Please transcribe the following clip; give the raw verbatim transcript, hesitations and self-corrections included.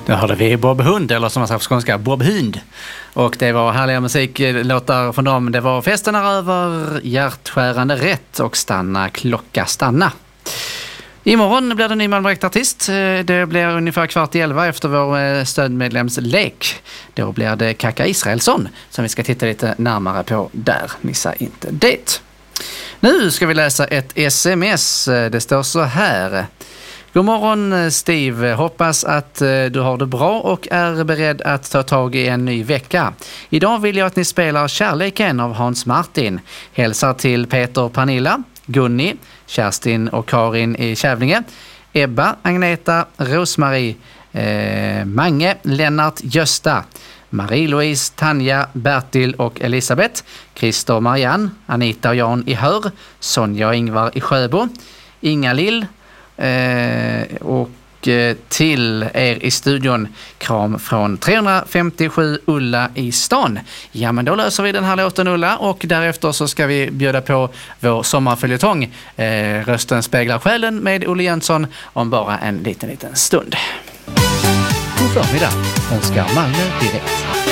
Då hörde vi Bob Hund, eller som man säger på skånska, Bob Hund. Och det var härliga musiklåtar från dem. Det var Festen är över, Hjärtskärande rätt och Stanna klocka stanna. Imorgon blir det en ny Malmö-artist. Det blir ungefär kvart i elva efter vår stödmedlemslek. Då blir det Kaka Israelsson som vi ska titta lite närmare på där. Missa inte det. Nu ska vi läsa ett sms. Det står så här. God morgon Steve, hoppas att du har det bra och är beredd att ta tag i en ny vecka. Idag vill jag att ni spelar Kärleken av Hans Martin. Hälsar till Peter och Pernilla, Gunni, Kerstin och Karin i Kävlinge, Ebba, Agneta, Rosmarie, eh, Mange, Lennart, Gösta, Marie-Louise, Tanja, Bertil och Elisabeth, Christer och Marianne, Anita och Jan i Hör, Sonja och Ingvar i Sjöbo, Inga Lill, Eh, och eh, till er i studion, kram från trehundrafemtiosju Ulla i stan. Ja, men då löser vi den här låten, Ulla, och därefter så ska vi bjuda på vår sommarföljetong eh, Rösten speglar själen med Olle Jönsson om bara en liten liten stund. God förmiddag, önskar Malmö direkt.